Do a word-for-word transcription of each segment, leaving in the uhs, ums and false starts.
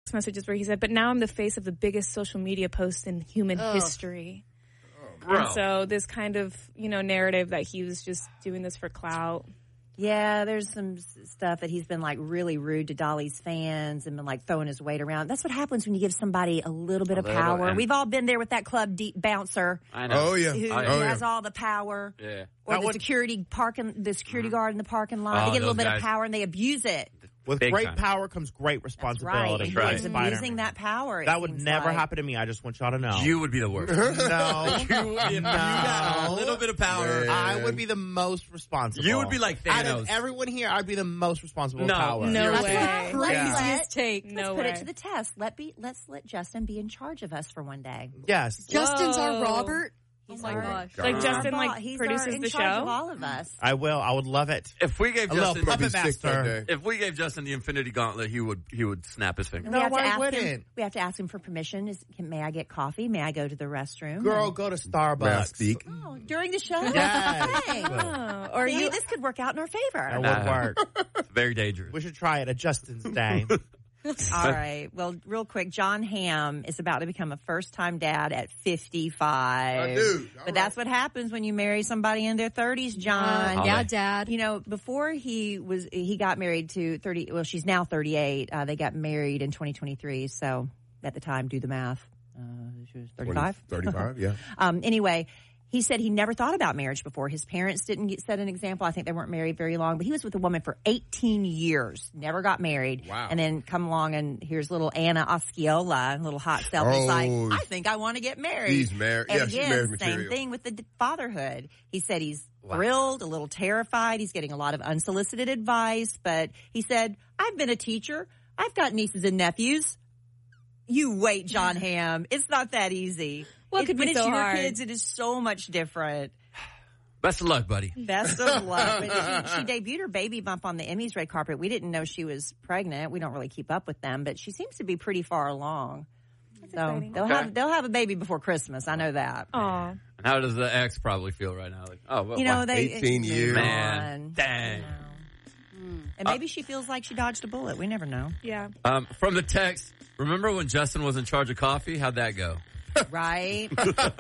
messages where he said, but now I'm the face of the biggest social media post in human oh. history. Oh, and so this kind of, you know, narrative that he was just doing this for clout. Yeah, there's some stuff that he's been, like, really rude to Dolly's fans and been, like, throwing his weight around. That's what happens when you give somebody a little bit A of little, power. and- We've all been there with that club deep bouncer I know. Oh, yeah. who, Oh, who yeah. has all the power. Yeah. Or That the would- security parking, the security guard in the parking lot. Oh, they get a little those bit guys. of power and they abuse it. With Big great time. power comes great That's right. responsibility. And right. he's Spider-Man. abusing that power. it That would seems never like. happen to me. I just want y'all to know. You would be the worst. no. You would be, if you got a little bit of power. Man. I would be the most responsible. You would be like Out Thanos. of everyone here, I'd be the most responsible No. with power. No Let's way. let- let's Yeah. let- take. Let's No put way. it to the test. Let be. Let's let Justin be in charge of us for one day. Yes. Justin's our Whoa. Robert. He's oh my our- gosh. Like Our Justin, our like, bo- he's produces our, in the charge show? of all of us. I will. I would love it. If we gave A little Justin, puppet if, master. if we gave Justin the Infinity Gauntlet, he would he would snap his finger. And we have why to ask wouldn't? him. We have to ask him for permission. Is can, may I get coffee? May I go to the restroom? Girl, And- go to Starbucks. speak? oh, during the show. Yes. Okay. Oh, or See, you, this could work out in our favor. That Nah. would work. It's very dangerous. We should try it at Justin's Day. All right. Well, real quick, John Hamm is about to become a first-time dad at fifty-five. My dude. All But that's what happens when you marry somebody in their thirties, John. Oh, yeah, yeah. Dad. You know, before he was, he got married to thirty. Well, she's now thirty-eight. Uh, they got married in twenty twenty-three. So at the time, do the math. Uh, she was thirty-five. thirty-five, yeah. Um, anyway, he said he never thought about marriage before. His parents didn't get, set an example. I think they weren't married very long, but he was with a woman for eighteen years, never got married. Wow. And then come along and here's little Anna Osceola, little hot self. He's Oh. like, I think I want to get married. He's married. And Yeah, she's again, married same material. thing with the d- fatherhood. He said he's Wow. thrilled, a little terrified. He's getting a lot of unsolicited advice, but he said, I've been a teacher. I've got nieces and nephews. You wait, John Hamm. It's not that easy. What It- could be when it's so your hard? kids, it is so much different. Best of luck, buddy. Best of luck. But she, she debuted her baby bump on the Emmys red carpet. We didn't know she was pregnant. We don't really keep up with them, but she seems to be pretty far along. That's So exciting. they'll Okay. have they'll have a baby before Christmas. I know that. Aw. And how does the ex probably feel right now? Like, oh, well, You know wow. they eighteen move years. Man, on. dang. You know. And maybe she feels like she dodged a bullet. We never know, Yeah. Um, from the text, remember when Justin was in charge of coffee? How'd that go? right?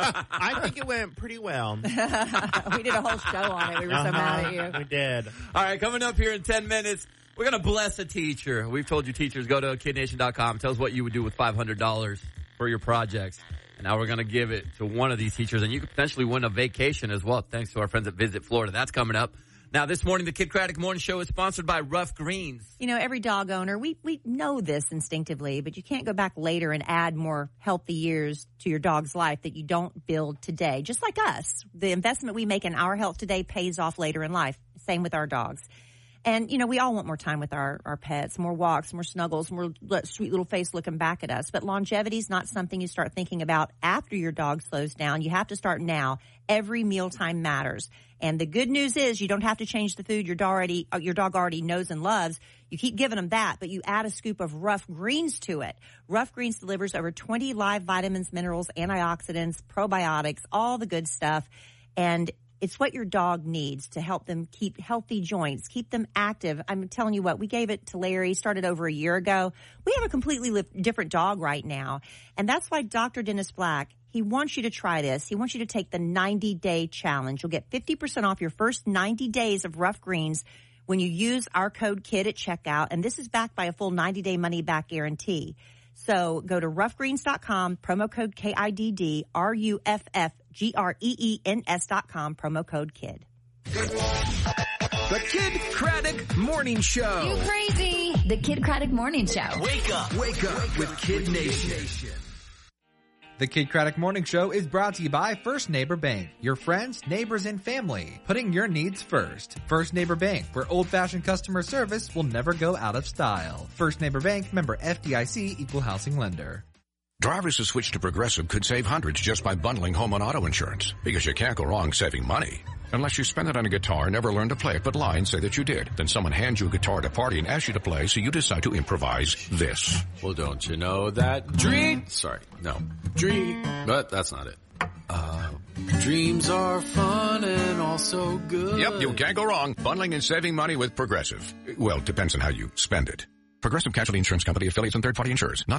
I think it went pretty well. We did a whole show on it. We were so mad at you. We did. All right, coming up here in ten minutes, we're going to bless a teacher. We've told you teachers, go to kid nation dot com. Tell us what you would do with five hundred dollars for your projects. And now we're going to give it to one of these teachers, and you could potentially win a vacation as well, thanks to our friends at Visit Florida. That's coming up. Now, this morning, the Kid Craddock Morning Show is sponsored by Rough Greens. You know, every dog owner, we, we know this instinctively, but you can't go back later and add more healthy years to your dog's life that you don't build today. Just like us, the investment we make in our health today pays off later in life. Same with our dogs. And, you know, we all want more time with our, our pets, more walks, more snuggles, more l- sweet little face looking back at us. But longevity is not something you start thinking about after your dog slows down. You have to start now. Every mealtime matters. And the good news is you don't have to change the food your dog already, uh, your dog already knows and loves. You keep giving them that, but you add a scoop of Rough Greens to it. Rough Greens delivers over twenty live vitamins, minerals, antioxidants, probiotics, all the good stuff. And it's what your dog needs to help them keep healthy joints, keep them active. I'm telling you what, we gave it to Larry, started over a year ago. We have a completely li- different dog right now. And that's why Doctor Dennis Black, he wants you to try this. He wants you to take the ninety-day challenge. You'll get fifty percent off your first ninety days of Rough Greens when you use our code KID at checkout. And this is backed by a full ninety-day money-back guarantee. So go to rough greens dot com, promo code K I D D, R U F F G R E E N S dot com, promo code KID. The Kid Craddock Morning Show. You crazy. The Kid Craddock Morning Show. Wake up. Wake up with Kid Nation. The Kid Craddock Morning Show is brought to you by First Neighbor Bank, your friends, neighbors, and family, putting your needs first. First Neighbor Bank, where old-fashioned customer service will never go out of style. First Neighbor Bank, member F D I C, equal housing lender. Drivers who switch to Progressive could save hundreds just by bundling home and auto insurance, because you can't go wrong saving money. Unless you spend it on a guitar and never learn to play it but lie and say that you did. Then someone hands you a guitar at a party and asks you to play, so you decide to improvise this. Well, don't you know that dream... Sorry, no. Dream... But that's not it. Uh, dreams are fun and also good. Yep, you can't go wrong bundling and saving money with Progressive. Well, it depends on how you spend it. Progressive Casualty Insurance Company, affiliates, and third-party insurers. Not